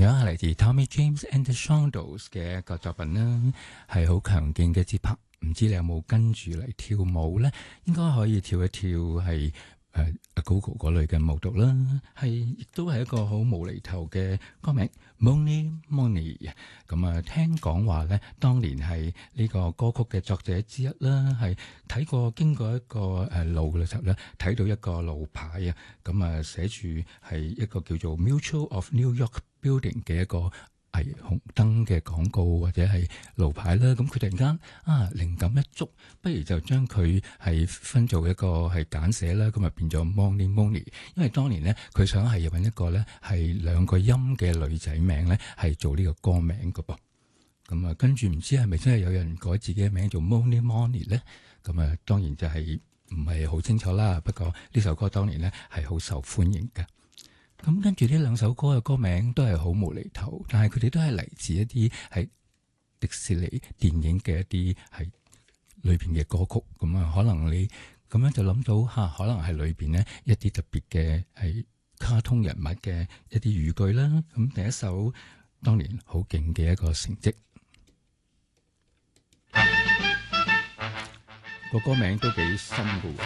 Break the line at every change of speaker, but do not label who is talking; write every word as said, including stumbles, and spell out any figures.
樣係嚟自 Tommy James and the Shondells 嘅一個作品啦，係好強勁嘅節拍。唔知你有冇跟住嚟跳舞咧？應該可以跳一跳係誒 Go-Go 嗰類嘅舞蹈啦。係亦都係一個好無厘頭嘅歌名 Money Money。咁啊，聽講話咧，當年係呢個歌曲嘅作者之一啦，係睇過經過一個誒路嘅時候咧，睇到一個路牌啊，咁啊寫住係一個叫做 Mutual of New York Building 嘅一個係紅燈嘅廣告或者係路牌啦，咁佢突然間啊靈感一觸，不如就將佢係分做一個係簡寫啦，咁啊變咗 Money Money。因為當年咧，佢想係揾一個咧係兩個音嘅女仔名咧，係做呢個歌名噶噃。咁啊，跟住唔知係咪真係有人改自己嘅名做 Money Money 咧？咁啊，當然就係唔係好清楚啦。不過呢首歌當年咧係好受歡迎嘅。咁跟住呢兩首歌嘅歌名都係好無厘頭，但係佢哋都係嚟自一啲係迪士尼電影嘅一啲係裏邊嘅歌曲。咁啊，可能你咁樣就諗到吓、啊，可能係裏邊呢一啲特別嘅係卡通人物嘅一啲語句啦。咁第一首當年好勁嘅一個成績，個歌名都幾深噶。